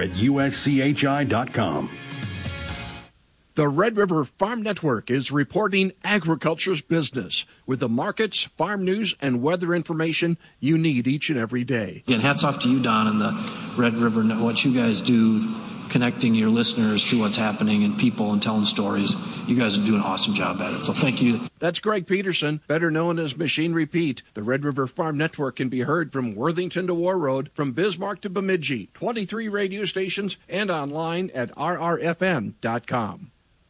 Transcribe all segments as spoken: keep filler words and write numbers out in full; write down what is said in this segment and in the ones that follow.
at U S C H I dot com. The Red River Farm Network is reporting agriculture's business with the markets, farm news, and weather information you need each and every day. Again, hats off to you, Don, and the Red River Network. What you guys do, connecting your listeners to what's happening and people and telling stories. You guys are doing an awesome job at it, so thank you. That's Greg Peterson, better known as Machine Repeat. The Red River Farm Network can be heard from Worthington to War Road, from Bismarck to Bemidji, twenty-three radio stations, and online at R R F M dot com.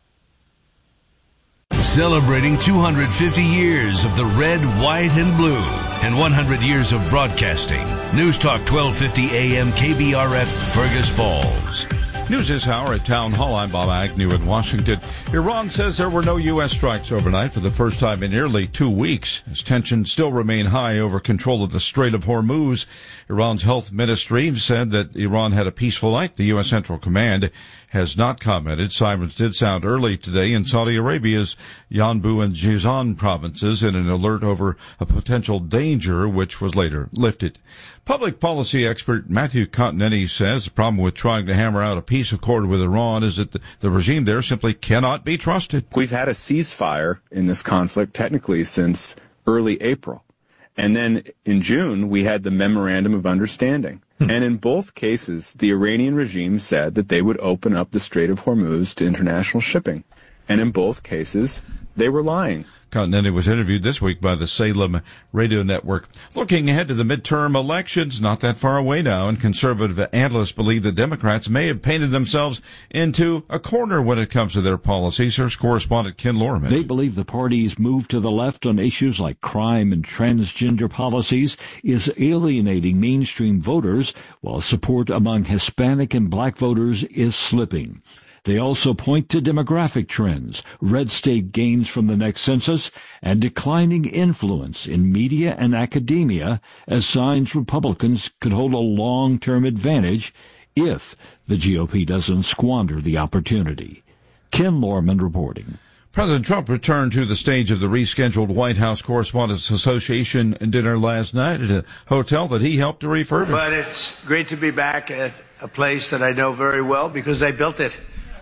Celebrating two hundred fifty years of the red, white, and blue and one hundred years of broadcasting. News Talk twelve fifty A M K B R F, Fergus Falls. News this hour at Town Hall. I'm Bob Agnew in Washington. Iran says there were no U S strikes overnight for the first time in nearly two weeks, as tensions still remain high over control of the Strait of Hormuz. Iran's health ministry said that Iran had a peaceful night. The U S Central Command has not commented. Sirens did sound early today in Saudi Arabia's Yanbu and Jizan provinces in an alert over a potential danger, which was later lifted. Public policy expert Matthew Continetti says the problem with trying to hammer out a peace accord with Iran is that the, the regime there simply cannot be trusted. We've had a ceasefire in this conflict technically since early April. And then in June, we had the Memorandum of Understanding. And in both cases, the Iranian regime said that they would open up the Strait of Hormuz to international shipping. And in both cases, they were lying. Continetti was interviewed this week by the Salem Radio Network. Looking ahead to the midterm elections, not that far away now, and conservative analysts believe the Democrats may have painted themselves into a corner when it comes to their policies. Here's correspondent Ken Lorman. They believe the party's move to the left on issues like crime and transgender policies is alienating mainstream voters, while support among Hispanic and black voters is slipping. They also point to demographic trends, red state gains from the next census, and declining influence in media and academia as signs Republicans could hold a long-term advantage if the G O P doesn't squander the opportunity. Ken Lorman reporting. President Trump returned to the stage of the rescheduled White House Correspondents Association dinner last night at a hotel that he helped to refurbish. But it's great to be back at a place that I know very well because I built it.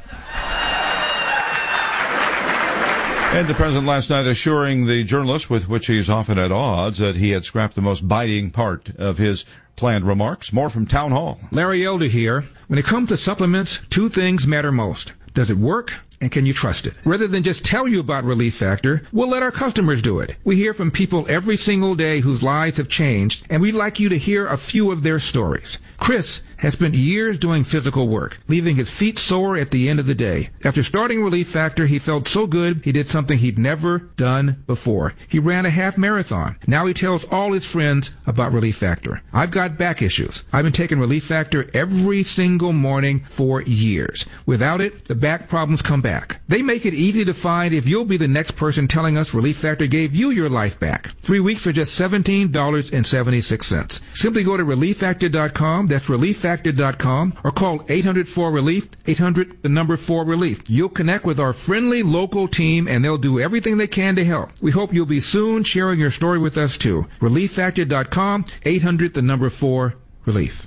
And the president last night assuring the journalists with which he is often at odds that he had scrapped the most biting part of his planned remarks. More from Town Hall. Larry Elder here. When it comes to supplements, two things matter most. Does it work? And can you trust it? Rather than just tell you about Relief Factor, we'll let our customers do it. We hear from people every single day whose lives have changed, and we'd like you to hear a few of their stories. Chris has spent years doing physical work, leaving his feet sore at the end of the day. After starting Relief Factor, he felt so good he did something he'd never done before. He ran a half marathon. Now he tells all his friends about Relief Factor. I've got back issues. I've been taking Relief Factor every single morning for years. Without it, the back problems come back. They make it easy to find if you'll be the next person telling us Relief Factor gave you your life back. Three weeks for just seventeen dollars and seventy-six cents. Simply go to relief factor dot com. That's relief factor dot com, or call eight hundred four relief, eight hundred the number four relief. You'll connect with our friendly local team and they'll do everything they can to help. We hope you'll be soon sharing your story with us too. relief factor dot com, eight hundred the number four relief.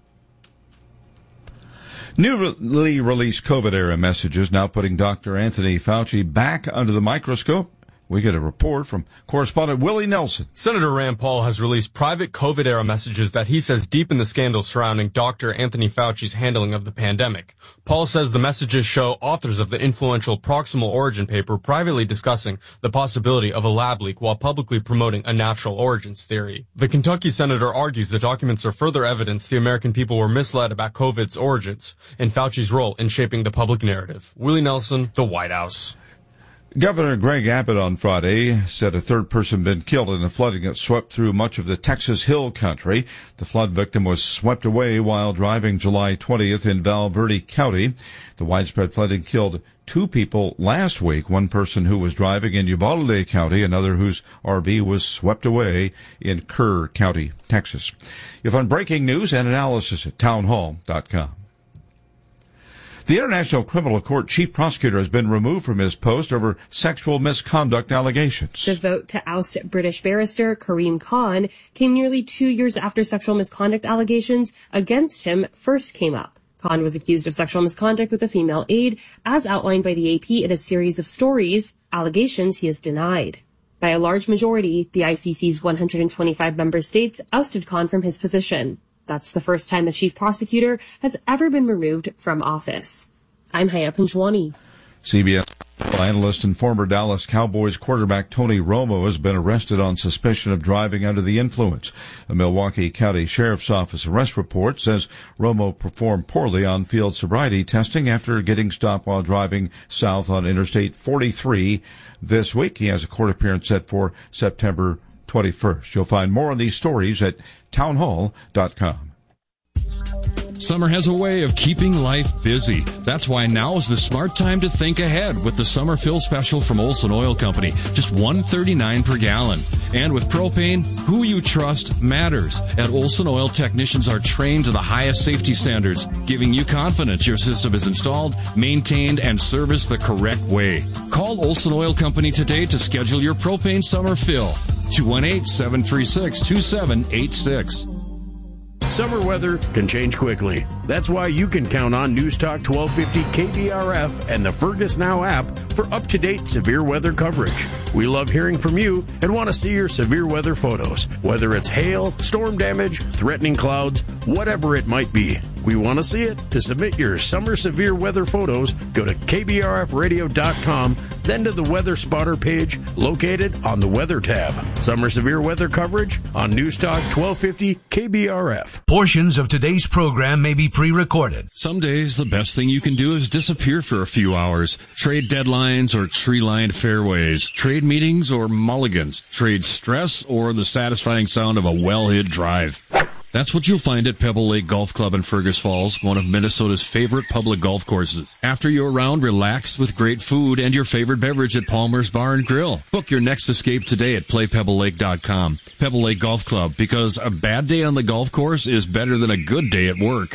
Newly released COVID-era messages now putting Doctor Anthony Fauci back under the microscope. We get a report from correspondent Willie Nelson. Senator Rand Paul has released private COVID-era messages that he says deepen the scandals surrounding Doctor Anthony Fauci's handling of the pandemic. Paul says the messages show authors of the influential Proximal Origin paper privately discussing the possibility of a lab leak while publicly promoting a natural origins theory. The Kentucky senator argues the documents are further evidence the American people were misled about COVID's origins and Fauci's role in shaping the public narrative. Willie Nelson, the White House. Governor Greg Abbott on Friday said a third person had been killed in the flooding that swept through much of the Texas Hill Country. The flood victim was swept away while driving July twentieth in Val Verde County. The widespread flooding killed two people last week, one person who was driving in Uvalde County, another whose R V was swept away in Kerr County, Texas. You'll find breaking news and analysis at town hall dot com. The International Criminal Court chief prosecutor has been removed from his post over sexual misconduct allegations. The vote to oust British barrister Karim Khan came nearly two years after sexual misconduct allegations against him first came up. Khan was accused of sexual misconduct with a female aide, as outlined by the A P in a series of stories, allegations he has denied. By a large majority, the I C C's one hundred twenty-five member states ousted Khan from his position. That's the first time the chief prosecutor has ever been removed from office. I'm Haya Panjwani. C B S analyst and former Dallas Cowboys quarterback Tony Romo has been arrested on suspicion of driving under the influence. A Milwaukee County Sheriff's Office arrest report says Romo performed poorly on field sobriety testing after getting stopped while driving south on Interstate forty-three this week. He has a court appearance set for September twenty-first. You'll find more on these stories at townhall dot com. Summer has a way of keeping life busy. That's why now is the smart time to think ahead with the summer fill special from Olson Oil Company. Just one dollar and thirty-nine cents per gallon. And with propane, who you trust matters. At Olson Oil, technicians are trained to the highest safety standards, giving you confidence your system is installed, maintained, and serviced the correct way. Call Olson Oil Company today to schedule your propane summer fill. two one eight, seven three six, two seven eight six. Summer weather can change quickly. That's why you can count on News Talk twelve fifty K B R F and the Fergus Now app for up-to-date severe weather coverage. We love hearing from you and want to see your severe weather photos, whether it's hail, storm damage, threatening clouds, whatever it might be. We want to see it. To submit your summer severe weather photos, go to K B R F radio dot com, then to the Weather Spotter page located on the Weather tab. Summer severe weather coverage on News Talk twelve fifty K B R F. Portions of today's program may be pre-recorded. Some days, the best thing you can do is disappear for a few hours. Trade deadlines or tree-lined fairways. Trade meetings or mulligans. Trade stress or the satisfying sound of a well-hid drive. That's what you'll find at Pebble Lake Golf Club in Fergus Falls, one of Minnesota's favorite public golf courses. After your round, relax with great food and your favorite beverage at Palmer's Bar and Grill. Book your next escape today at play pebble lake dot com. Pebble Lake Golf Club, because a bad day on the golf course is better than a good day at work.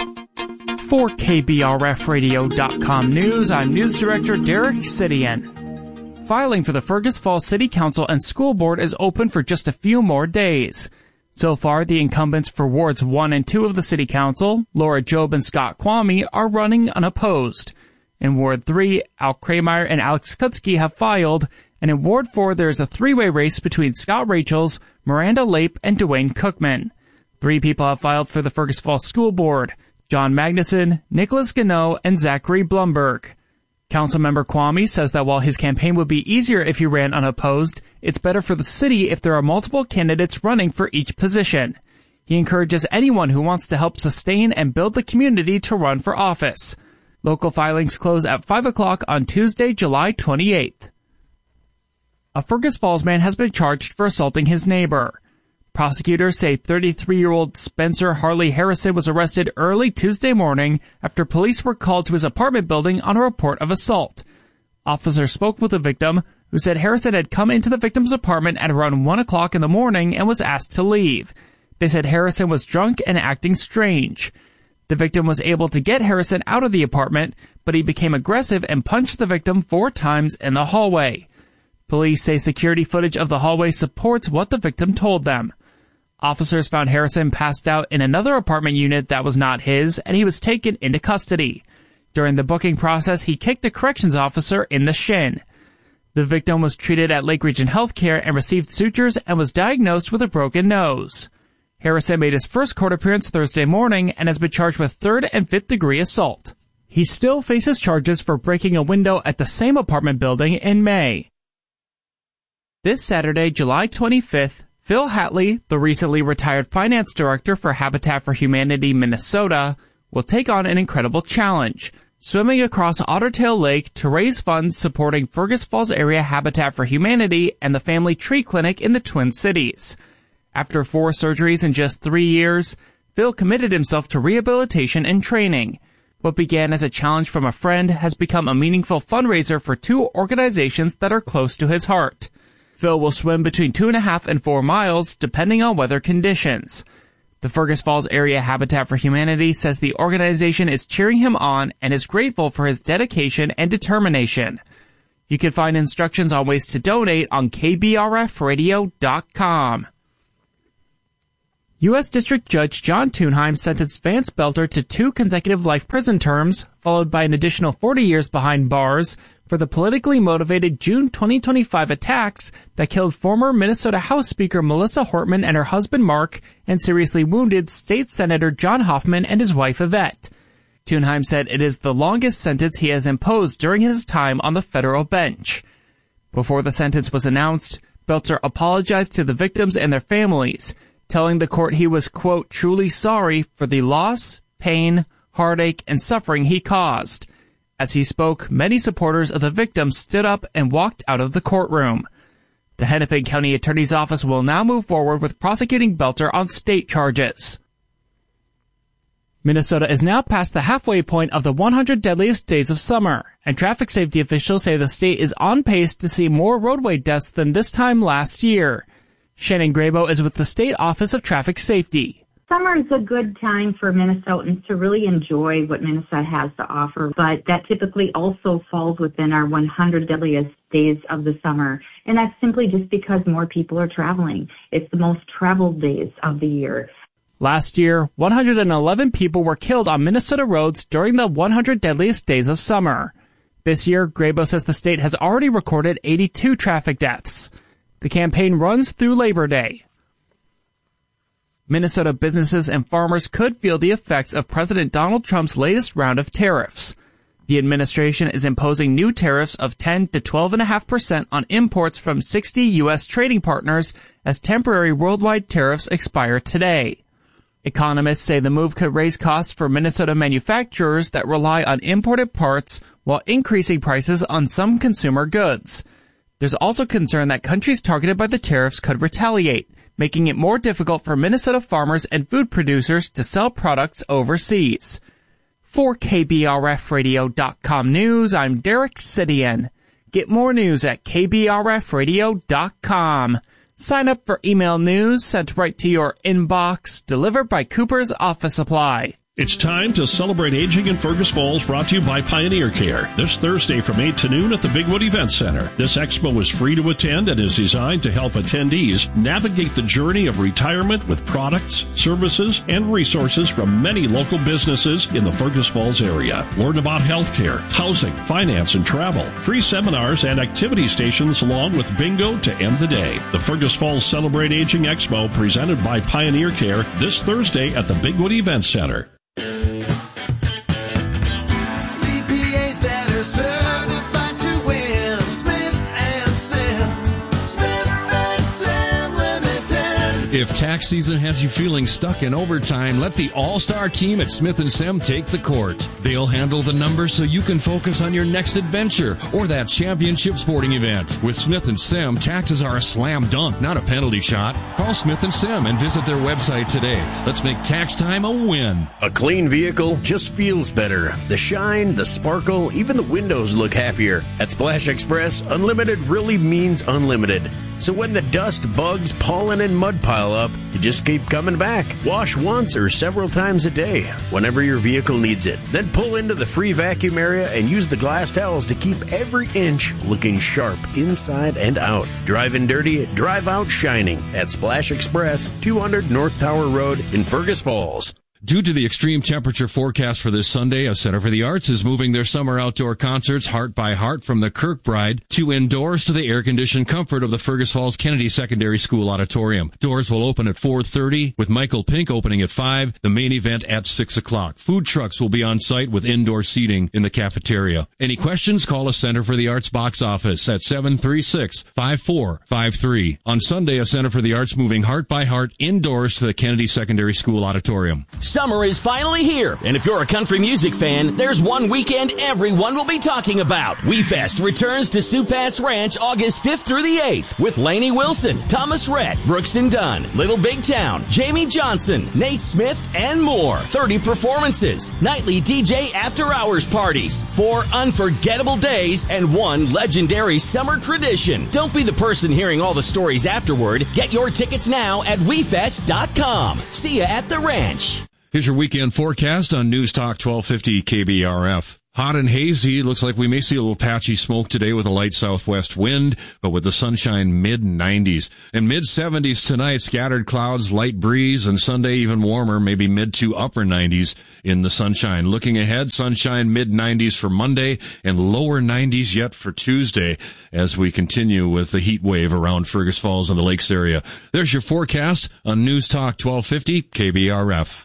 For K B R F radio dot com news, I'm News Director Derek Sidian. Filing for the Fergus Falls City Council and School Board is open for just a few more days. So far, the incumbents for Wards one and two of the City Council, Laura Job and Scott Kwame, are running unopposed. In Ward three, Al Krameyer and Alex Kutsky have filed, and in Ward four there is a three-way race between Scott Rachels, Miranda Lape, and Dwayne Cookman. Three people have filed for the Fergus Falls School Board: John Magnuson, Nicholas Gano, and Zachary Blumberg. Councilmember Kwame says that while his campaign would be easier if he ran unopposed, it's better for the city if there are multiple candidates running for each position. He encourages anyone who wants to help sustain and build the community to run for office. Local filings close at five o'clock on Tuesday, July twenty-eighth. A Fergus Falls man has been charged for assaulting his neighbor. Prosecutors say thirty-three-year-old Spencer Harley Harrison was arrested early Tuesday morning after police were called to his apartment building on a report of assault. Officers spoke with the victim, who said Harrison had come into the victim's apartment at around one o'clock in the morning and was asked to leave. They said Harrison was drunk and acting strange. The victim was able to get Harrison out of the apartment, but he became aggressive and punched the victim four times in the hallway. Police say security footage of the hallway supports what the victim told them. Officers found Harrison passed out in another apartment unit that was not his, and he was taken into custody. During the booking process, he kicked a corrections officer in the shin. The victim was treated at Lake Region Healthcare and received sutures and was diagnosed with a broken nose. Harrison made his first court appearance Thursday morning and has been charged with third and fifth degree assault. He still faces charges for breaking a window at the same apartment building in May. This Saturday, July twenty-fifth, Phil Hatley, the recently retired finance director for Habitat for Humanity Minnesota, will take on an incredible challenge, swimming across Ottertail Lake to raise funds supporting Fergus Falls area Habitat for Humanity and the Family Tree Clinic in the Twin Cities. After four surgeries in just three years, Phil committed himself to rehabilitation and training. What began as a challenge from a friend has become a meaningful fundraiser for two organizations that are close to his heart. Phil will swim between two and a half and four miles, depending on weather conditions. The Fergus Falls Area Habitat for Humanity says the organization is cheering him on and is grateful for his dedication and determination. You can find instructions on ways to donate on K B R F radio dot com. U S District Judge John Thunheim sentenced Vance Belter to two consecutive life prison terms, followed by an additional forty years behind bars, for the politically motivated June twenty twenty-five attacks that killed former Minnesota House Speaker Melissa Hortman and her husband Mark, and seriously wounded State Senator John Hoffman and his wife Yvette. Thunheim said it is the longest sentence he has imposed during his time on the federal bench. Before the sentence was announced, Belter apologized to the victims and their families, telling the court he was, quote, truly sorry for the loss, pain, heartache, and suffering he caused. As he spoke, many supporters of the victims stood up and walked out of the courtroom. The Hennepin County Attorney's Office will now move forward with prosecuting Belter on state charges. Minnesota is now past the halfway point of the one hundred deadliest days of summer, and traffic safety officials say the state is on pace to see more roadway deaths than this time last year. Shannon Grabo is with the State Office of Traffic Safety. Summer is a good time for Minnesotans to really enjoy what Minnesota has to offer, but that typically also falls within our one hundred deadliest days of the summer, and that's simply just because more people are traveling. It's the most traveled days of the year. Last year, one hundred eleven people were killed on Minnesota roads during the one hundred deadliest days of summer. This year, Grabo says the state has already recorded eighty-two traffic deaths. The campaign runs through Labor Day. Minnesota businesses and farmers could feel the effects of President Donald Trump's latest round of tariffs. The administration is imposing new tariffs of ten to twelve point five percent on imports from sixty U S trading partners as temporary worldwide tariffs expire today. Economists say the move could raise costs for Minnesota manufacturers that rely on imported parts while increasing prices on some consumer goods. There's also concern that countries targeted by the tariffs could retaliate, making it more difficult for Minnesota farmers and food producers to sell products overseas. For K B R F radio dot com News, I'm Derek Sidian. Get more news at K B R F radio dot com. Sign up for email news sent right to your inbox, delivered by Cooper's Office Supply. It's time to celebrate aging in Fergus Falls, brought to you by Pioneer Care. This Thursday from eight to noon at the Bigwood Event Center. This expo is free to attend and is designed to help attendees navigate the journey of retirement with products, services, and resources from many local businesses in the Fergus Falls area. Learn about healthcare, housing, finance, and travel. Free seminars and activity stations along with bingo to end the day. The Fergus Falls Celebrate Aging Expo presented by Pioneer Care this Thursday at the Bigwood Event Center. C P As that are certified to win. Smith and Sam. Smith and Sam Limited. If tax season has you feeling stuck in overtime, let the all-star team at Smith and Sam take the court. They'll handle the numbers so you can focus on your next adventure or that championship sporting event. With Smith and Sam, taxes are a slam dunk, not a penalty shot. Call Smith and Sam and visit their website today. Let's make tax time a win. A clean vehicle just feels better. The shine, the sparkle, even the windows look happier. At Splash Express, unlimited really means unlimited. So when the dust, bugs, pollen, and mud pile up, you just keep coming back. Wash once or several times a day, whenever your vehicle needs it. Then pull into the free vacuum area and use the glass towels to keep every inch looking sharp inside and out. Driving dirty, drive out shining at Splash Express, two hundred North Tower Road in Fergus Falls. Due to the extreme temperature forecast for this Sunday, a Center for the Arts is moving their summer outdoor concerts Heart by Heart from the Kirkbride to indoors to the air-conditioned comfort of the Fergus Falls Kennedy Secondary School Auditorium. Doors will open at four thirty, with Michael Pink opening at five, the main event at six o'clock. Food trucks will be on site with indoor seating in the cafeteria. Any questions? Call a Center for the Arts box office at seven three six, five four five three. On Sunday, a Center for the Arts moving Heart by Heart indoors to the Kennedy Secondary School Auditorium. Summer is finally here, and if you're a country music fan, there's one weekend everyone will be talking about. WeFest returns to Sioux Pass Ranch August fifth through the eighth with Lainey Wilson, Thomas Rhett, Brooks and Dunn, Little Big Town, Jamie Johnson, Nate Smith, and more. thirty performances, nightly D J after-hours parties, four unforgettable days, and one legendary summer tradition. Don't be the person hearing all the stories afterward. Get your tickets now at we fest dot com. See ya at the ranch. Here's your weekend forecast on News Talk twelve fifty K B R F. Hot and hazy. Looks like we may see a little patchy smoke today with a light southwest wind, but with the sunshine mid nineties. And mid seventies tonight, scattered clouds, light breeze, and Sunday even warmer, maybe mid to upper nineties in the sunshine. Looking ahead, sunshine mid nineties for Monday and lower nineties yet for Tuesday as we continue with the heat wave around Fergus Falls and the Lakes area. There's your forecast on News Talk twelve fifty K B R F.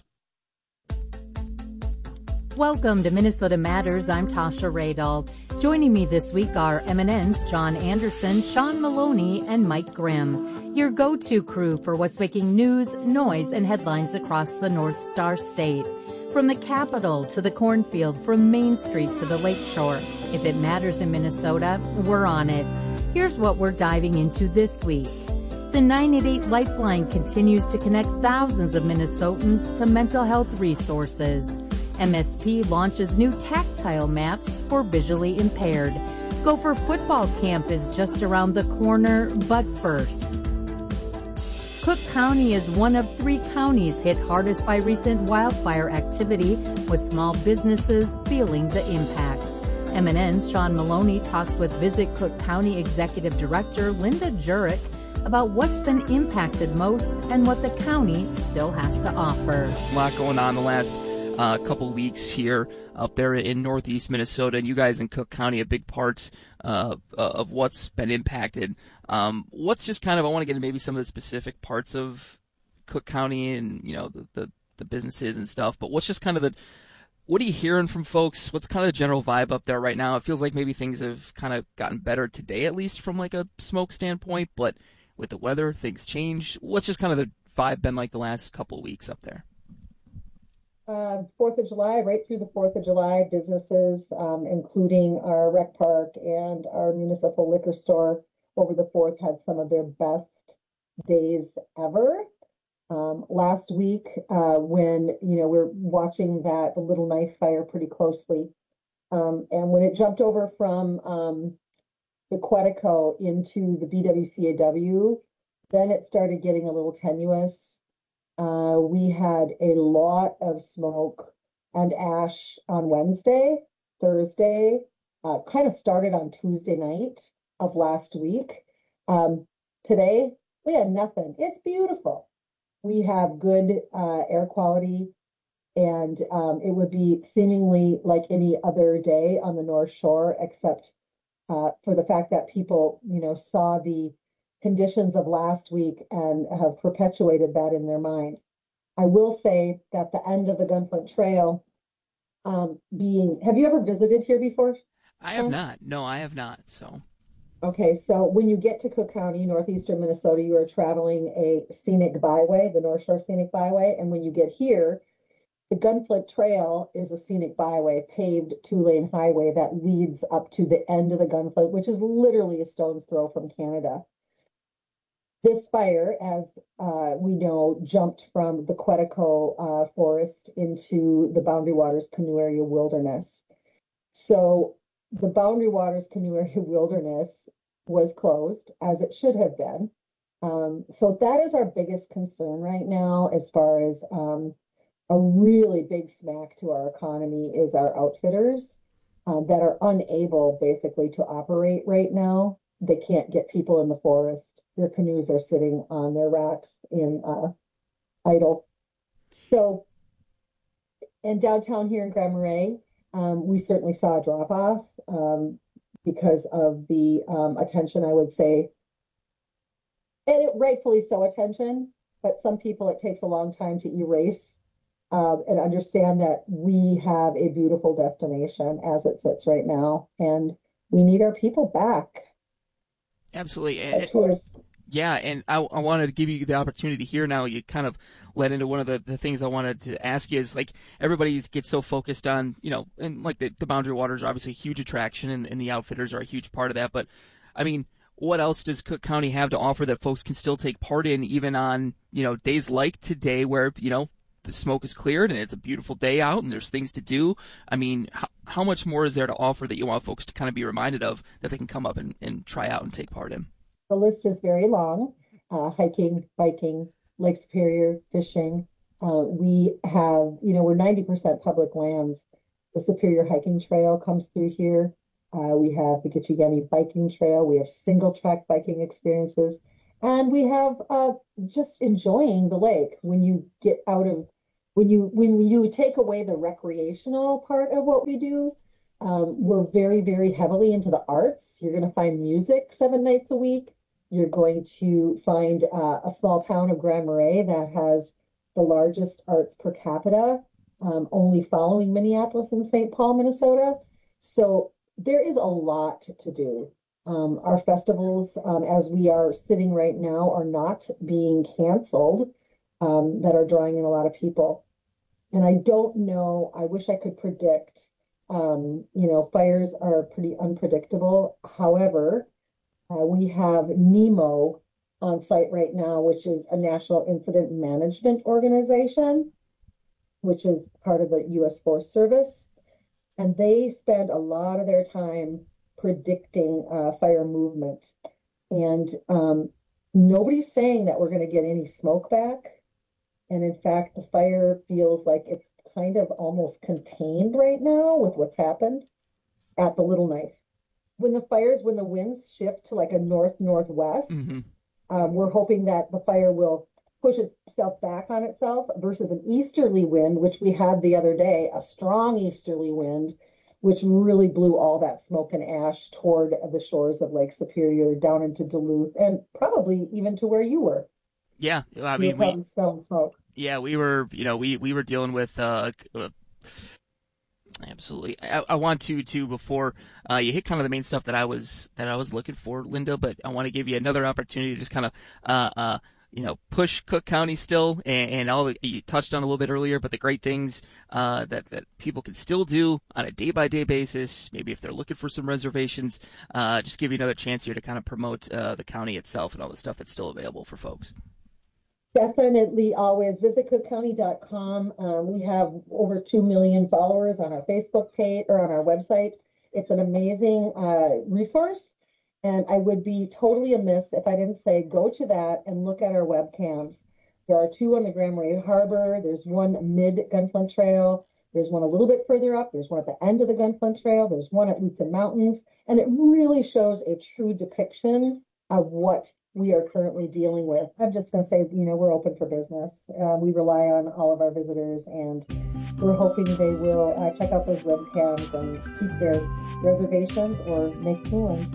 Welcome to Minnesota Matters. I'm Tasha Radel. Joining me this week are M N N's John Anderson, Sean Maloney, and Mike Grimm, your go-to crew for what's making news, noise, and headlines across the North Star State. From the Capitol to the cornfield, from Main Street to the Lakeshore. If it matters in Minnesota, we're on it. Here's what we're diving into this week. The nine eight eight Lifeline continues to connect thousands of Minnesotans to mental health resources. M S P launches new tactile maps for visually impaired. Gopher football camp is just around the corner, but first. Cook County is one of three counties hit hardest by recent wildfire activity, with small businesses feeling the impacts. M N N's Sean Maloney talks with Visit Cook County Executive Director Linda Jurek about what's been impacted most and what the county still has to offer. A lot going on the last uh, couple weeks here up there in northeast Minnesota, and you guys in Cook County, a big part uh, of what's been impacted. Um, what's just kind of, I want to get into maybe some of the specific parts of Cook County and, you know, the, the, the businesses and stuff, but what's just kind of the, what are you hearing from folks? What's kind of the general vibe up there right now? It feels like maybe things have kind of gotten better today, at least from like a smoke standpoint, but with the weather, things change. What's just kind of the vibe been like the last couple of weeks up there? Uh, Fourth of July, right through the Fourth of July, businesses, um, including our rec park and our municipal liquor store over the Fourth, had some of their best days ever. Um, last week, uh, when, you know, we're watching that Little Knife fire pretty closely, um, and when it jumped over from um, the Quetico into the B W C A W, then it started getting a little tenuous. Uh, we had a lot of smoke and ash on Wednesday, Thursday, uh, kind of started on Tuesday night of last week. Um, today, we had nothing. It's beautiful. We have good uh, air quality, and um, it would be seemingly like any other day on the North Shore, except uh, for the fact that people, you know, saw the conditions of last week and have perpetuated that in their mind. I will say that the end of the Gunflint Trail um, being, have you ever visited here before? I have not. No, I have not. So. Okay, so when you get to Cook County, northeastern Minnesota, you are traveling a scenic byway, the North Shore Scenic Byway, and when you get here, the Gunflint Trail is a scenic byway, paved two-lane highway that leads up to the end of the Gunflint, which is literally a stone's throw from Canada. This fire, as uh, we know, jumped from the Quetico uh, forest into the Boundary Waters Canoe Area Wilderness. So the Boundary Waters Canoe Area Wilderness was closed, as it should have been. Um, so that is our biggest concern right now, as far as um, a really big smack to our economy is our outfitters uh, that are unable basically to operate right now. They can't get people in the forest. Their canoes are sitting on their racks in uh, idle. So, in downtown here in Grand Marais, um, we certainly saw a drop off um, because of the um, attention, I would say, and it, rightfully so attention, but some people it takes a long time to erase uh, and understand that we have a beautiful destination as it sits right now, and we need our people back. Absolutely. And, yeah, and I, I wanted to give you the opportunity here now. You kind of led into one of the, the things I wanted to ask you is, like, everybody gets so focused on, you know, and like the, the Boundary Waters are obviously a huge attraction, and, and the outfitters are a huge part of that. But, I mean, what else does Cook County have to offer that folks can still take part in, even on, you know, days like today where, you know, the smoke is cleared and it's a beautiful day out and there's things to do? I mean, how, how much more is there to offer that you want folks to kind of be reminded of that they can come up and, and try out and take part in? The list is very long. Uh, hiking, biking, Lake Superior, fishing. Uh, we have, you know, we're ninety percent public lands. The Superior Hiking Trail comes through here. Uh, we have the Gitchigami Biking Trail. We have single track biking experiences. And we have uh, just enjoying the lake when you get out of, when you when you take away the recreational part of what we do. Um, we're very, very heavily into the arts. You're going to find music seven nights a week. You're going to find uh, a small town of Grand Marais that has the largest arts per capita, um, only following Minneapolis and Saint Paul, Minnesota. So there is a lot to do. Um, our festivals, um, as we are sitting right now, are not being canceled, um, that are drawing in a lot of people. And I don't know, I wish I could predict, um, you know, fires are pretty unpredictable. However, uh, we have NEMO on site right now, which is a National Incident Management Organization, which is part of the U S Forest Service. And they spend a lot of their time predicting uh, fire movement. And um, nobody's saying that we're going to get any smoke back. And in fact, the fire feels like it's kind of almost contained right now with what's happened at the Little Knife. When the fires, when the winds shift to like a north-northwest, Mm-hmm. um, we're hoping that the fire will push itself back on itself versus an easterly wind, which we had the other day, a strong easterly wind, which really blew all that smoke and ash toward the shores of Lake Superior down into Duluth and probably even to where you were. Yeah, I You mean, were we, probably smelling smoke. yeah, we were, you know, we, we were dealing with, uh, uh absolutely. I, I want to, to before uh, you hit kind of the main stuff that I was, that I was looking for, Linda, but I want to give you another opportunity to just kind of, uh, uh, you know, push Cook County still, and, and all the, you touched on a little bit earlier, but the great things uh, that that people can still do on a day by day basis. Maybe if they're looking for some reservations, uh, just give you another chance here to kind of promote uh, the county itself and all the stuff that's still available for folks. Definitely, always visit cook county dot com. Um, we have over two million followers on our Facebook page or on our website. It's an amazing uh, resource. And I would be totally amiss if I didn't say go to that and look at our webcams. There are two on the Grand Marais Harbor. There's one mid Gunflint Trail. There's one a little bit further up. There's one at the end of the Gunflint Trail. There's one at Leeton Mountains. And it really shows a true depiction of what we are currently dealing with. I'm just going to say, you know, we're open for business. Uh, we rely on all of our visitors, and we're hoping they will uh, check out those webcams and keep their reservations or make new ones.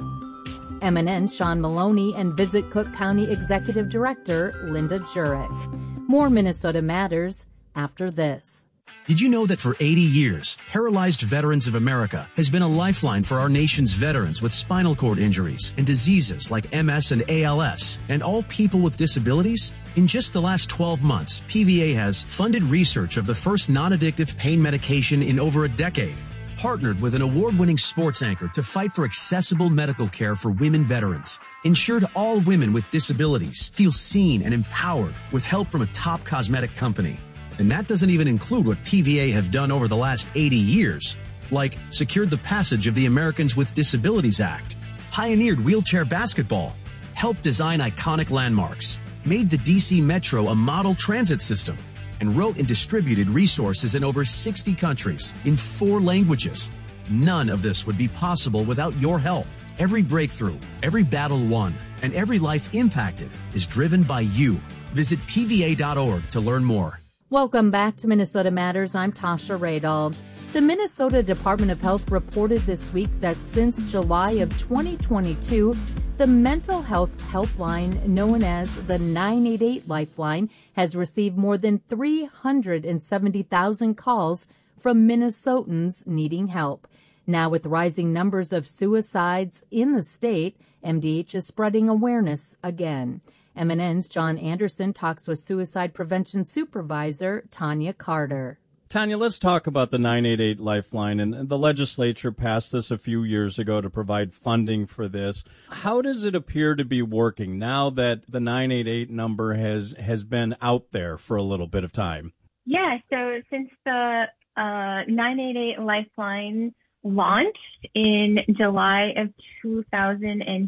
M N N Sean Maloney and Visit Cook County Executive Director Linda Jurek. More Minnesota Matters after this. Did you know that for eighty years, Paralyzed Veterans of America has been a lifeline for our nation's veterans with spinal cord injuries and diseases like M S and A L S, and all people with disabilities? In just the last twelve months, P V A has funded research of the first non-addictive pain medication in over a decade, partnered with an award-winning sports anchor to fight for accessible medical care for women veterans, ensured all women with disabilities feel seen and empowered with help from a top cosmetic company. And that doesn't even include what P V A have done over the last eighty years, like secured the passage of the Americans with Disabilities Act, pioneered wheelchair basketball, helped design iconic landmarks, made the D C Metro a model transit system, and wrote and distributed resources in over sixty countries in four languages. None of this would be possible without your help. Every breakthrough, every battle won, and every life impacted is driven by you. Visit P V A dot org to learn more. Welcome back to Minnesota Matters. I'm Tasha Radal. The Minnesota Department of Health reported this week that since July of twenty twenty-two, the mental health helpline known as the nine eight eight Lifeline has received more than three hundred seventy thousand calls from Minnesotans needing help. Now, with rising numbers of suicides in the state, M D H is spreading awareness again. M N N's John Anderson talks with Suicide Prevention Supervisor Tanya Carter. Tanya, let's talk about the nine eight eight Lifeline. And the legislature passed this a few years ago to provide funding for this. How does it appear to be working now that the nine eight eight number has, has been out there for a little bit of time? Yeah, so since the uh, nine eight eight Lifeline launched in July of two thousand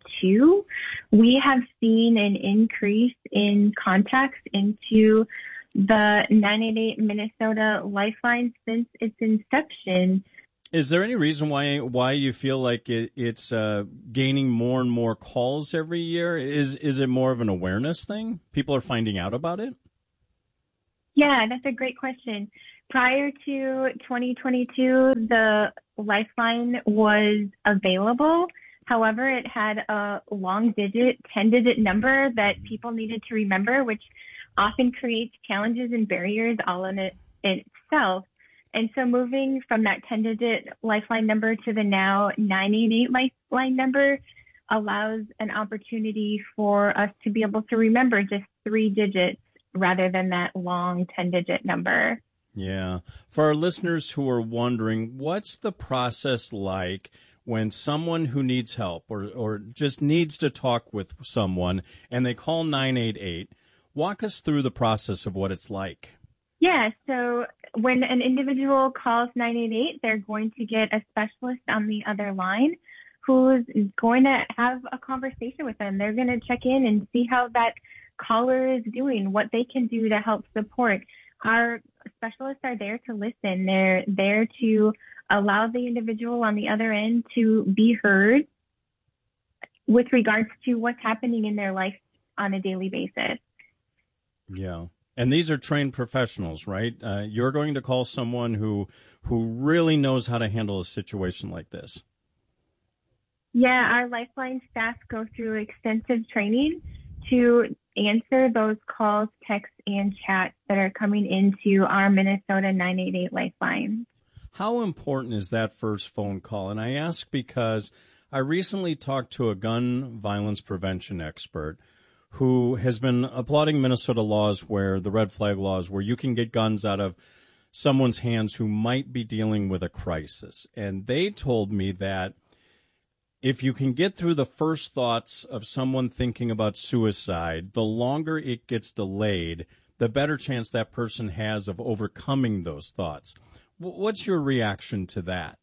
twenty-two, we have seen an increase in contacts into the nine eight eight Minnesota Lifeline since its inception. Is there any reason why why you feel like it, it's uh, gaining more and more calls every year? Is is it more of an awareness thing? People are finding out about it? Yeah, that's a great question. Prior to twenty twenty-two, the Lifeline was available. However, it had a long digit, ten-digit number that people needed to remember, which often creates challenges and barriers all in it in itself. And so moving from that ten-digit Lifeline number to the now nine eight eight Lifeline number allows an opportunity for us to be able to remember just three digits rather than that long ten-digit number. Yeah. For our listeners who are wondering, what's the process like when someone who needs help or, or just needs to talk with someone and they call nine eight eight? Walk us through the process of what it's like. Yeah, so when an individual calls nine eight eight, they're going to get a specialist on the other line who's going to have a conversation with them. They're going to check in and see how that caller is doing, what they can do to help support. Our specialists are there to listen. They're there to allow the individual on the other end to be heard with regards to what's happening in their life on a daily basis. Yeah. And these are trained professionals, right? Uh, you're going to call someone who who really knows how to handle a situation like this. Yeah, our Lifeline staff go through extensive training to answer those calls, texts, and chats that are coming into our Minnesota nine eight eight Lifeline. How important is that first phone call? And I ask because I recently talked to a gun violence prevention expert who has been applauding Minnesota laws where the red flag laws where you can get guns out of someone's hands who might be dealing with a crisis. And they told me that if you can get through the first thoughts of someone thinking about suicide, the longer it gets delayed, the better chance that person has of overcoming those thoughts. What's your reaction to that?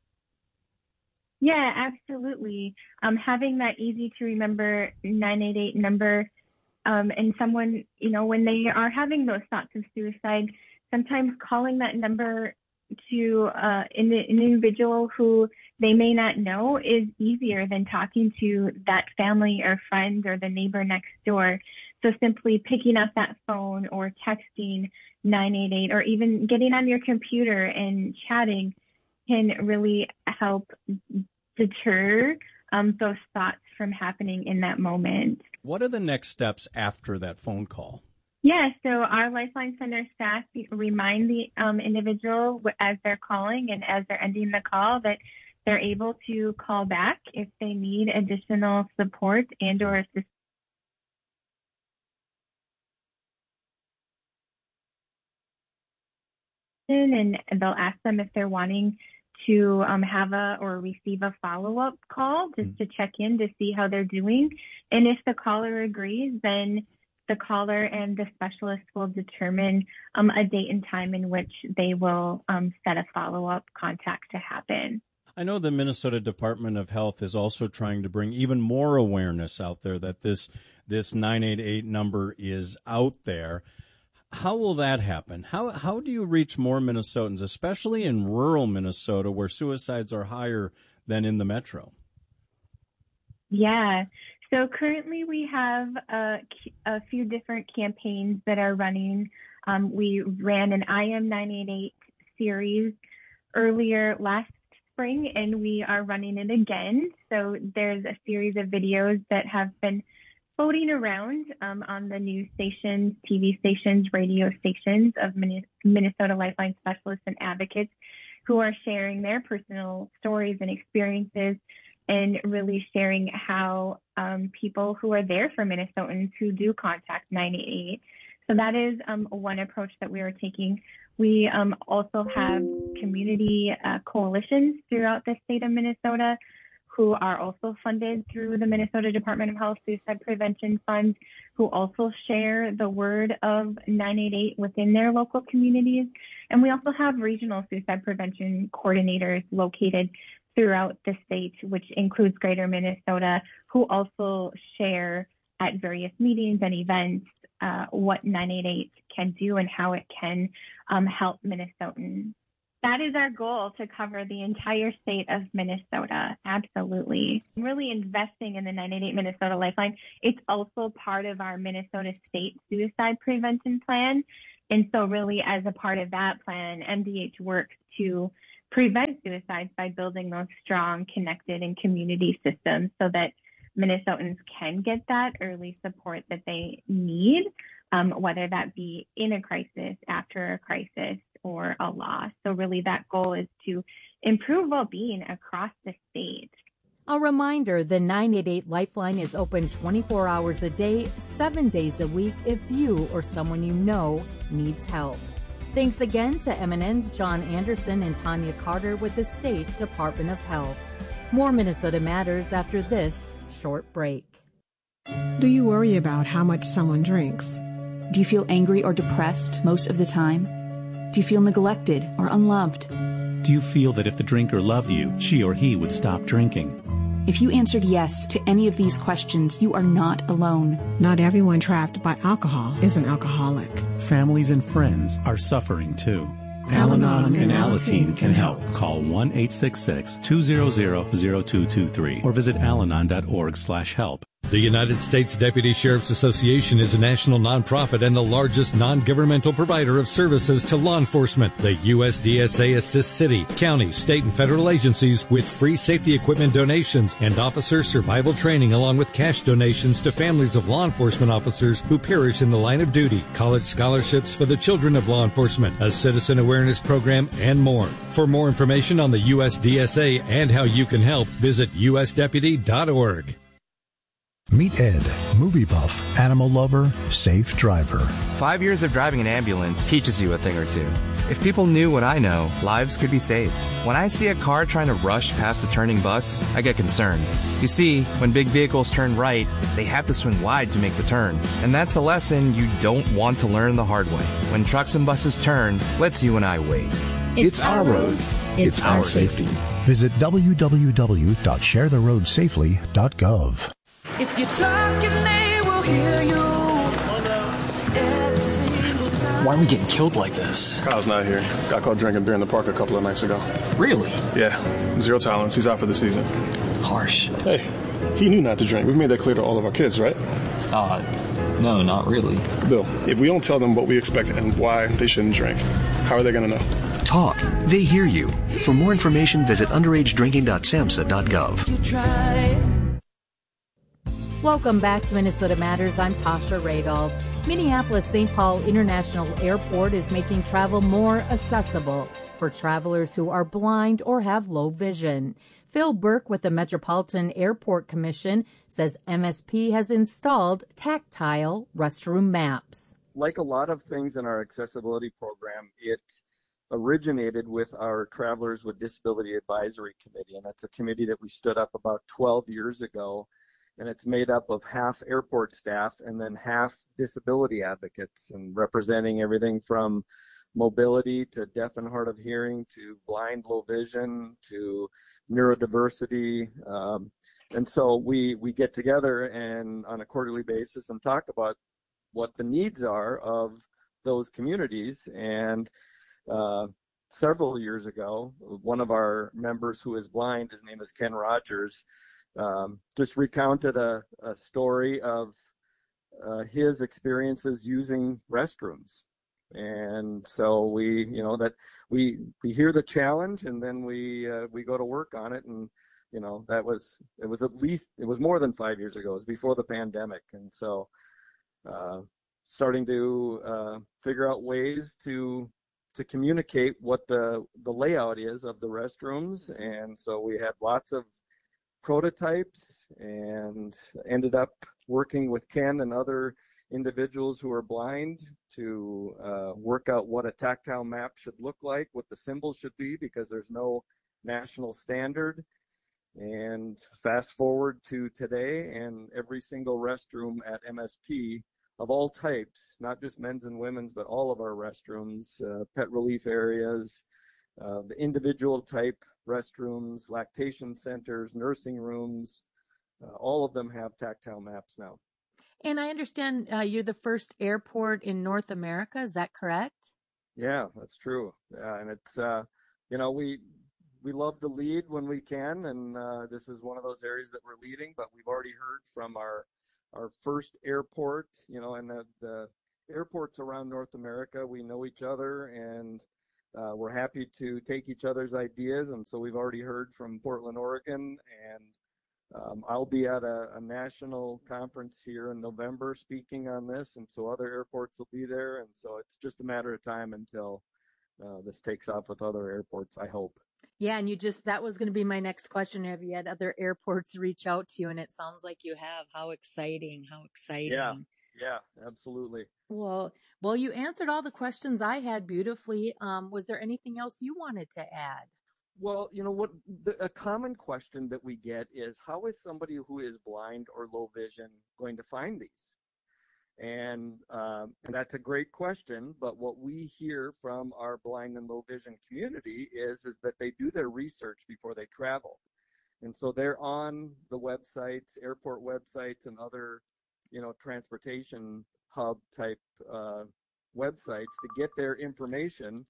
Yeah, absolutely. Um, having that easy to remember nine eight eight number, um, and someone, you know, when they are having those thoughts of suicide, sometimes calling that number to uh, an individual who they may not know is easier than talking to that family or friend or the neighbor next door. So simply picking up that phone or texting nine eight eight or even getting on your computer and chatting can really help deter um, those thoughts from happening in that moment. What are the next steps after that phone call? Yeah, so our Lifeline Center staff remind the um, individual as they're calling and as they're ending the call that they're able to call back if they need additional support and or assistance. And they'll ask them if they're wanting to um, have a or receive a follow-up call just mm-hmm. to check in to see how they're doing. And if the caller agrees, then the caller and the specialist will determine um, a date and time in which they will um, set a follow-up contact to happen. I know the Minnesota Department of Health is also trying to bring even more awareness out there that this this nine eight eight number is out there. How will that happen? How how do you reach more Minnesotans, especially in rural Minnesota where suicides are higher than in the metro? Yeah. So currently we have a, a few different campaigns that are running. Um, we ran an I am nine eight eight series earlier last spring, and we are running it again. So there's a series of videos that have been floating around um, on the news stations, T V stations, radio stations of Minnesota Lifeline specialists and advocates who are sharing their personal stories and experiences and really sharing how um, people who are there for Minnesotans who do contact nine eight eight. So that is um, one approach that we are taking. We um, also have community uh, coalitions throughout the state of Minnesota who are also funded through the Minnesota Department of Health Suicide Prevention Fund, who also share the word of nine eight eight within their local communities. And we also have regional suicide prevention coordinators located throughout the state, which includes Greater Minnesota, who also share at various meetings and events uh, what nine eight eight can do and how it can um, help Minnesotans. That is our goal, to cover the entire state of Minnesota. Absolutely. Really investing in the nine eight eight Minnesota Lifeline. It's also part of our Minnesota State Suicide Prevention Plan. And so really, as a part of that plan, M D H works to prevent suicides by building those strong, connected, and community systems so that Minnesotans can get that early support that they need, um, whether that be in a crisis, after a crisis, or a loss. So really that goal is to improve well-being across the state. A reminder, the nine eight eight Lifeline is open twenty-four hours a day, seven days a week if you or someone you know needs help. Thanks again to M N N's John Anderson and Tanya Carter with the State Department of Health. More Minnesota Matters after this short break. Do you worry about how much someone drinks? Do you feel angry or depressed most of the time? Do you feel neglected or unloved? Do you feel that if the drinker loved you, she or he would stop drinking? If you answered yes to any of these questions, you are not alone. Not everyone trapped by alcohol is an alcoholic. Families and friends are suffering too. Al-Anon and Alateen can help. Call one eight six six, two zero zero, zero two two three or visit alanon dot org slash help. The United States Deputy Sheriff's Association is a national nonprofit and the largest non-governmental provider of services to law enforcement. The U S D S A assists city, county, state, and federal agencies with free safety equipment donations and officer survival training, along with cash donations to families of law enforcement officers who perish in the line of duty, college scholarships for the children of law enforcement, a citizen awareness program, and more. For more information on the U S D S A and how you can help, visit u s deputy dot org. Meet Ed, movie buff, animal lover, safe driver. Five years of driving an ambulance teaches you a thing or two. If people knew what I know, lives could be saved. When I see a car trying to rush past a turning bus, I get concerned. You see, when big vehicles turn right, they have to swing wide to make the turn. And that's a lesson you don't want to learn the hard way. When trucks and buses turn, let's you and I wait. It's, it's our roads. It's, it's our safety. Visit w w w dot share the road safely dot gov. If you're talking, they will hear you. Why are we getting killed like this? Kyle's not here. Got caught drinking beer in the park a couple of nights ago. Really? Yeah. Zero tolerance. He's out for the season. Harsh. Hey, he knew not to drink. We've made that clear to all of our kids, right? Uh, no, not really. Bill, if we don't tell them what we expect and why they shouldn't drink, how are they going to know? Talk. They hear you. For more information, visit underage drinking dot samhsa dot gov. Welcome back to Minnesota Matters. I'm Tasha Radol. Minneapolis-Saint Paul International Airport is making travel more accessible for travelers who are blind or have low vision. Phil Burke with the Metropolitan Airport Commission says M S P has installed tactile restroom maps. Like a lot of things in our accessibility program, it originated with our Travelers with Disability Advisory Committee, and that's a committee that we stood up about twelve years ago. And it's made up of half airport staff and then half disability advocates, and representing everything from mobility to deaf and hard of hearing to blind, low vision to neurodiversity. Um, and so we, we get together and on a quarterly basis and talk about what the needs are of those communities. And uh, several years ago, one of our members who is blind, his name is Ken Rogers, Um, just recounted a, a story of uh, his experiences using restrooms. And so we, you know, that we we hear the challenge and then we uh, we go to work on it. And, you know, that was, it was at least, it was more than five years ago. It was before the pandemic. And so uh, starting to uh, figure out ways to to communicate what the, the layout is of the restrooms. And so we had lots of prototypes and ended up working with Ken and other individuals who are blind to uh, work out what a tactile map should look like, what the symbols should be, because there's no national standard. And fast forward to today, and every single restroom at M S P of all types, not just men's and women's, but all of our restrooms, uh, pet relief areas, uh, the individual type restrooms, lactation centers, nursing rooms, uh, all of them have tactile maps now. And I understand uh, you're the first airport in North America. Is that correct? Yeah, that's true. Yeah, and it's uh, you know, we we love to lead when we can, and uh, this is one of those areas that we're leading. But we've already heard from our our first airport, you know, and the, the airports around North America. We know each other, and uh, we're happy to take each other's ideas. And so we've already heard from Portland, Oregon, and Um, I'll be at a, a national conference here in November speaking on this, and so other airports will be there, and so it's just a matter of time until uh, this takes off with other airports, I hope. Yeah, and you just, that was going to be my next question. Have you had other airports reach out to you? And it sounds like you have. How exciting, how exciting. Yeah, yeah, absolutely. Well, well, you answered all the questions I had beautifully. Um, was there anything else you wanted to add? Well, you know what, the, a common question that we get is, how is somebody who is blind or low vision going to find these? And, um, and that's a great question, but what we hear from our blind and low vision community is, is that they do their research before they travel. And so they're on the websites, airport websites, and other, you know, transportation hub type uh, websites to get their information.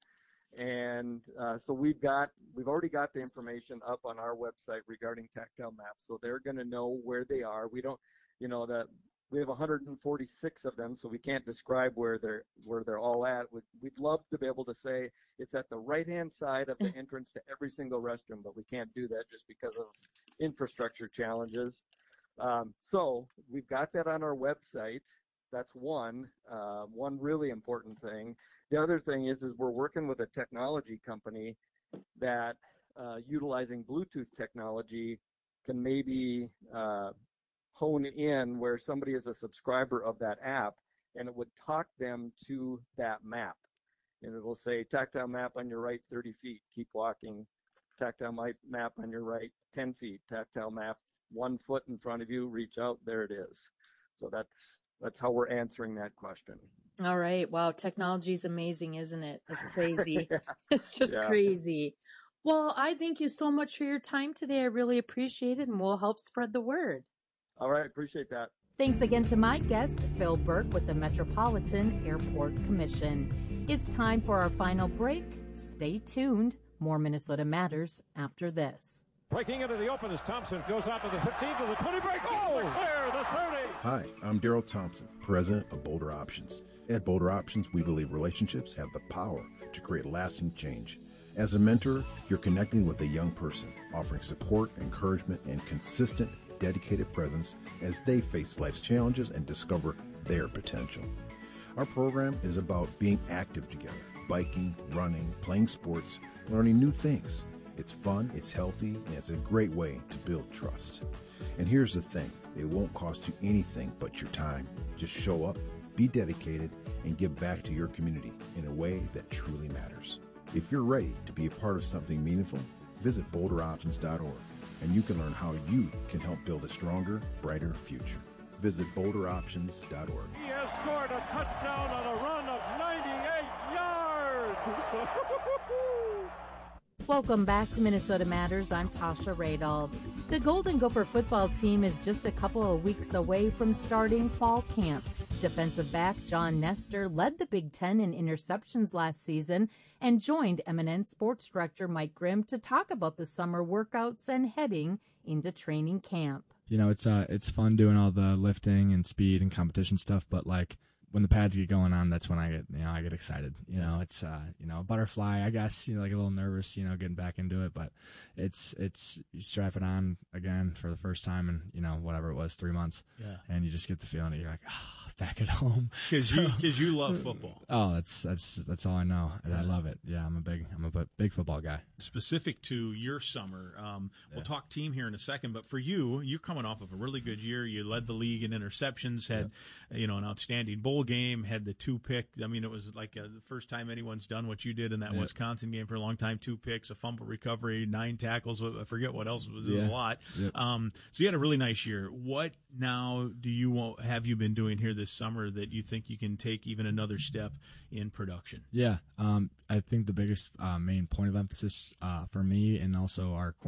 And uh, so we've got, we've already got the information up on our website regarding tactile maps. So they're going to know where they are. We don't, you know, that we have one hundred forty-six of them, so we can't describe where they're, where they're all at. We'd, we'd love to be able to say it's at the right-hand side of the entrance to every single restroom, but we can't do that just because of infrastructure challenges. Um, so we've got that on our website. That's one, uh, one really important thing. The other thing is, is we're working with a technology company that, uh, utilizing Bluetooth technology, can maybe uh, hone in where somebody is a subscriber of that app, and it would talk them to that map. And it will say, tactile map on your right, thirty feet, keep walking. Tactile map on your right, ten feet. Tactile map, one foot in front of you, reach out, there it is. So that's That's how we're answering that question. All right. Wow. Technology is amazing, isn't it? It's crazy. Yeah. It's just Yeah. crazy. Well, I thank you so much for your time today. I really appreciate it, and we'll help spread the word. All right. Appreciate that. Thanks again to my guest, Phil Burke with the Metropolitan Airport Commission. It's time for our final break. Stay tuned. More Minnesota Matters after this. Breaking into the open as Thompson goes out to the fifteen to the twenty break. Oh, clear the thirty. Hi, I'm Daryl Thompson, president of Boulder Options. At Boulder Options, we believe relationships have the power to create lasting change. As a mentor, you're connecting with a young person, offering support, encouragement, and consistent, dedicated presence as they face life's challenges and discover their potential. Our program is about being active together, biking, running, playing sports, learning new things. It's fun, it's healthy, and it's a great way to build trust. And here's the thing, it won't cost you anything but your time. Just show up, be dedicated, and give back to your community in a way that truly matters. If you're ready to be a part of something meaningful, visit boulder options dot org, and you can learn how you can help build a stronger, brighter future. Visit boulder options dot org. He has scored a touchdown on a run of ninety-eight yards. Welcome back to Minnesota Matters. I'm Tasha Radel. The Golden Gopher football team is just a couple of weeks away from starting fall camp. Defensive back John Nestor led the Big Ten in interceptions last season and joined M N N Sports Director Mike Grimm to talk about the summer workouts and heading into training camp. You know, it's uh, it's fun doing all the lifting and speed and competition stuff, but like when the pads get going on, that's when I get, you know, I get excited. You know, it's, uh, you know, a butterfly, I guess, you know, like a little nervous, you know, getting back into it, but it's, it's, you strap it on again for the first time in, you know, whatever it was, three months. Yeah. And you just get the feeling that you're like, ah, oh, back at home. Cause so, you, cause you love football. Oh, that's, that's, that's all I know. Yeah. I love it. Yeah. I'm a big, I'm a big football guy. Specific to your summer, um, we'll yeah. talk team here in a second, but for you, you're coming off of a really good year. You led the league in interceptions, had, yeah. you know, an outstanding bowl game, had the two pick. I mean, it was like uh, the first time anyone's done what you did in that yeah. Wisconsin game for a long time. Two picks, a fumble recovery, nine tackles. I forget what else it was. It was yeah. a lot. Yep. Um, so you had a really nice year. What now do you have you been doing here this summer that you think you can take even another step in production? Yeah, um, I think the biggest uh, main point of emphasis uh, for me and also our corner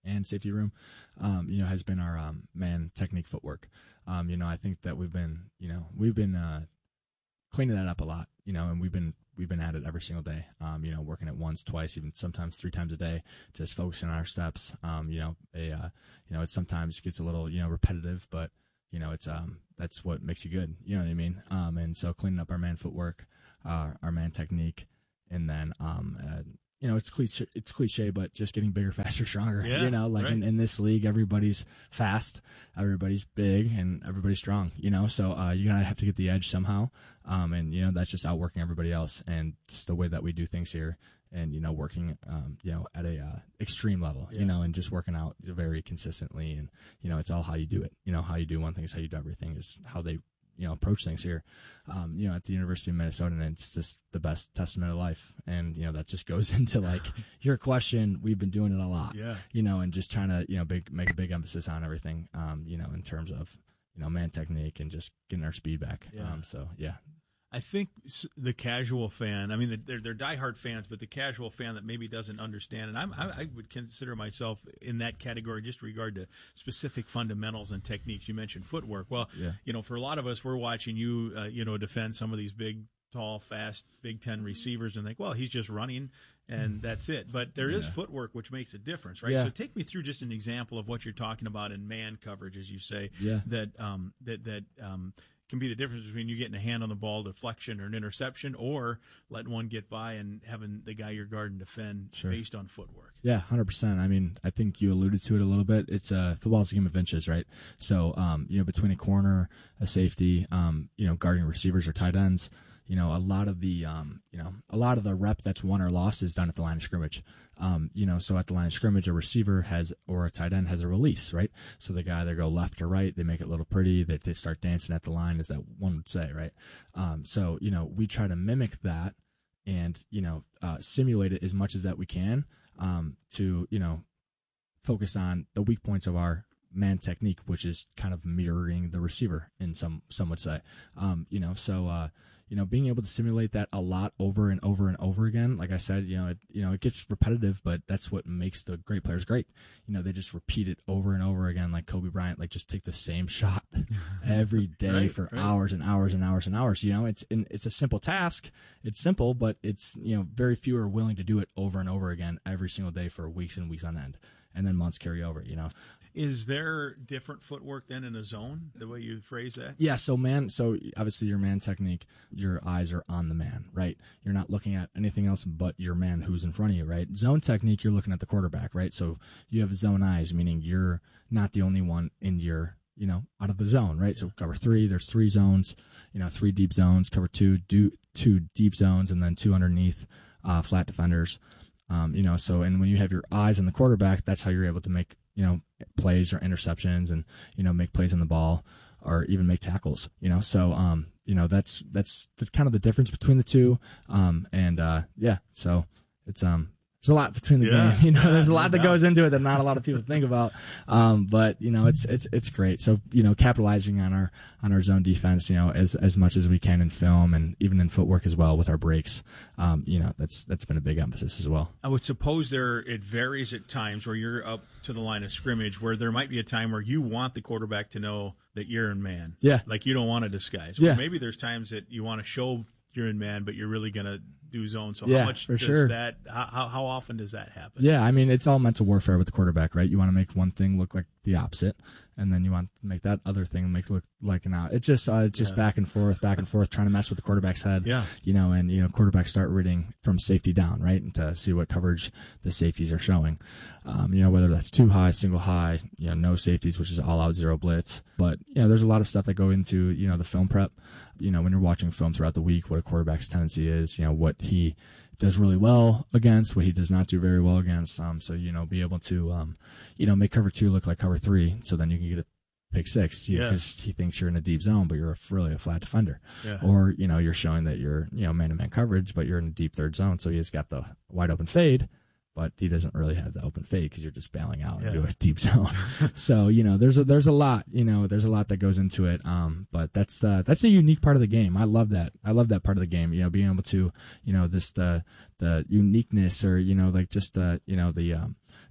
and safety room, um, you know, has been our um, man technique footwork. Um, you know, I think that we've been, you know, we've been uh, cleaning that up a lot, you know, and we've been we've been at it every single day. Um, you know, working it once, twice, even sometimes three times a day, just focusing on our steps. Um, you know, a uh, you know, it sometimes gets a little, you know, repetitive, but you know, it's um that's what makes you good. You know what I mean? Um, and so cleaning up our man footwork, uh, our man technique, and then um. Uh, You know, it's cliche, it's cliche, but just getting bigger, faster, stronger. Yeah, you know, like right. in, in this league, everybody's fast, everybody's big, and everybody's strong, you know, so uh, you gotta have to get the edge somehow. Um, and, you know, that's just outworking everybody else. And just the way that we do things here, and, you know, working, um, you know, at a uh, extreme level, Yeah. you know, and just working out very consistently. And, you know, it's all how you do it. You know, how you do one thing is how you do everything, is how they, you know, approach things here, um, you know, at the University of Minnesota, and it's just the best testament of life. And, you know, that just goes into like your question. We've been doing it a lot, Yeah. you know, and just trying to, you know, big, make a big emphasis on everything, um, you know, in terms of, you know, man technique and just getting our speed back. Yeah. Um, so yeah. I think s- the casual fan, I mean, the- they're, they're diehard fans, but the casual fan that maybe doesn't understand, and I'm, I, I would consider myself in that category just regard to specific fundamentals and techniques. You mentioned footwork. Well, Yeah. you know, for a lot of us, we're watching you, uh, you know, defend some of these big, tall, fast Big Ten receivers and think, well, he's just running and that's it. But there is Yeah. footwork, which makes a difference, right? Yeah. So take me through just an example of what you're talking about in man coverage, as you say, Yeah. that, um, that, that, um, can be the difference between you getting a hand on the ball, deflection, or an interception, or letting one get by and having the guy you're guarding defend Sure. based on footwork. Yeah, one hundred percent. I mean, I think you alluded to it a little bit. It's uh, football's a game of inches, right? So, um, you know, between a corner, a safety, um, you know, guarding receivers or tight ends, you know, a lot of the, um, you know, a lot of the rep that's won or lost is done at the line of scrimmage. Um, you know, so at the line of scrimmage, a receiver has, or a tight end has a release, right? So the guy either go left or right, they make it a little pretty, they, they start dancing at the line, as that one would say, right? Um, so, you know, we try to mimic that and, you know, uh, simulate it as much as that we can, um, to, you know, focus on the weak points of our man technique, which is kind of mirroring the receiver in some, some would say, um, you know, so, uh, you know, being able to simulate that a lot over and over and over again, like I said, you know, it, you know, it gets repetitive, but that's what makes the great players great. You know, they just repeat it over and over again, like Kobe Bryant, like just take the same shot every day Right, for right. hours and hours and hours and hours. You know, it's and it's a simple task. It's simple, but it's, you know, very few are willing to do it over and over again every single day for weeks and weeks on end, and then months carry over. You know. Is there different footwork than in a zone, the way you phrase that? Yeah, so man, so obviously your man technique, your eyes are on the man, right? You're not looking at anything else but your man who's in front of you, right? Zone technique, you're looking at the quarterback, right? So you have zone eyes, meaning you're not the only one in your, you know, out of the zone, right? So cover three, there's three zones, you know, three deep zones. Cover two, do two deep zones, and then two underneath, uh, flat defenders. Um, you know, so, and when you have your eyes on the quarterback, that's how you're able to make, you know, plays or interceptions and, you know, make plays on the ball or even make tackles, you know? So, um, you know, that's, that's, that's kind of the difference between the two. Um, and, uh, yeah, so it's, um, there's a lot between the Yeah, game, you know, yeah, there's a no lot that doubt. goes into it that not a lot of people think about. Um, but you know, it's, it's, it's great. So, you know, capitalizing on our, on our zone defense, you know, as, as much as we can in film and even in footwork as well with our breaks. Um, you know, that's, that's been a big emphasis as well. I would suppose there it varies at times where you're up to the line of scrimmage, where there might be a time where you want the quarterback to know that you're in man. Yeah. Like you don't want to disguise. Yeah. Or maybe there's times that you want to show you're in man, but you're really going to do zone. So Yeah, how much for does sure. that, how, how often does that happen? Yeah, I mean, it's all mental warfare with the quarterback, right? You want to make one thing look like the opposite, and then you want to make that other thing make it look like an out. It's just, uh, it's just Yeah. back and forth, back and forth, trying to mess with the quarterback's head. Yeah. You know, and, you know, quarterbacks start reading from safety down, right? And to see what coverage the safeties are showing. Um, you know, whether that's too high, single high, you know, no safeties, which is all out zero blitz. But, you know, there's a lot of stuff that go into, you know, the film prep. You know, when you're watching film throughout the week, what a quarterback's tendency is, you know, what he does really well against, what he does not do very well against. Um, so, you know, be able to, um, you know, make cover two look like cover three, so then you can get a pick six, Yeah. because he thinks you're in a deep zone, but you're a, really a flat defender. Yeah. Or, you know, you're showing that you're, you know, man-to-man coverage, but you're in a deep third zone, so he's got the wide open fade, but he doesn't really have the open fade because you're just bailing out Yeah. into a deep zone. So, you know, there's a, there's a lot, you know, there's a lot that goes into it. Um, but that's the, that's the unique part of the game. I love that. I love that part of the game, you know, being able to, you know, this, the, the uniqueness or, you know, like just the, you know, the, um,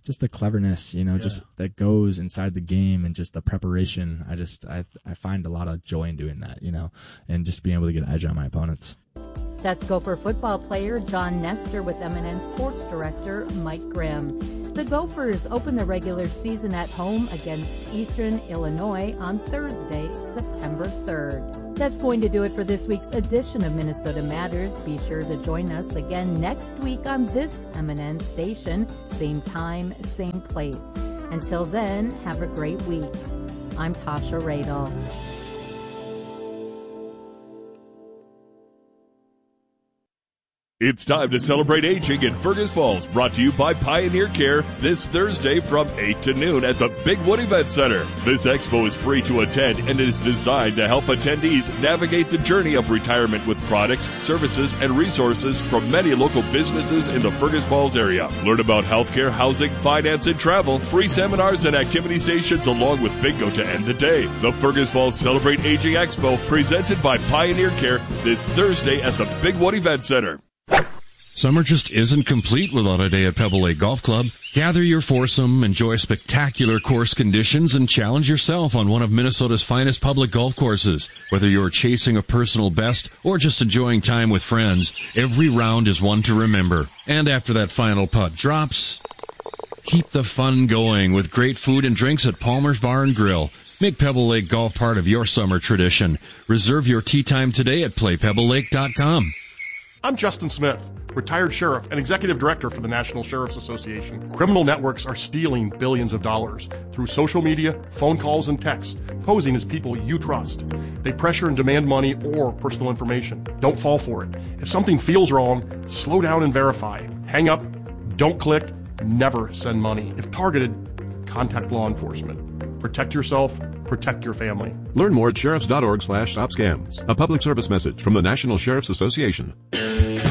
just the cleverness, you know, Yeah. just that goes inside the game and just the preparation. I just I I find a lot of joy in doing that, you know, and just being able to get an edge on my opponents. That's Gopher football player John Nestor with M and N Sports Director Mike Grimm. The Gophers open the regular season at home against Eastern Illinois on Thursday, September third. That's going to do it for this week's edition of Minnesota Matters. Be sure to join us again next week on this M and N station, same time, same place. Until then, have a great week. I'm Tasha Radel. It's time to celebrate aging in Fergus Falls, brought to you by Pioneer Care this Thursday from eight to noon at the Big Wood Event Center. This expo is free to attend and is designed to help attendees navigate the journey of retirement with products, services, and resources from many local businesses in the Fergus Falls area. Learn about healthcare, housing, finance, and travel, free seminars and activity stations along with bingo to end the day. The Fergus Falls Celebrate Aging Expo, presented by Pioneer Care this Thursday at the Big Wood Event Center. Summer just isn't complete without a day at Pebble Lake Golf Club. Gather your foursome, enjoy spectacular course conditions, and challenge yourself on one of Minnesota's finest public golf courses. Whether you're chasing a personal best or just enjoying time with friends, every round is one to remember. And after that final putt drops, keep the fun going with great food and drinks at Palmer's Bar and Grill. Make Pebble Lake Golf part of your summer tradition. Reserve your tee time today at play pebble lake dot com. I'm Justin Smith, retired sheriff and executive director for the National Sheriff's Association. Criminal networks are stealing billions of dollars through social media, phone calls, and text, posing as people you trust. They pressure and demand money or personal information. Don't fall for it. If something feels wrong, slow down and verify. Hang up, don't click, never send money. If targeted, contact law enforcement. Protect yourself, protect your family. Learn more at sheriffs dot org slash stop scams. A public service message from the National Sheriff's Association.